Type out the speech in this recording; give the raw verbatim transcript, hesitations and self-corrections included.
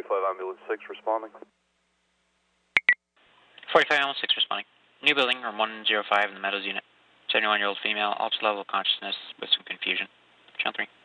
forty-five ambulance six responding. forty-five ambulance six responding. New building, room one oh five in the Meadows unit. seventy-one-year-old female, ultra level consciousness with some confusion. Channel three.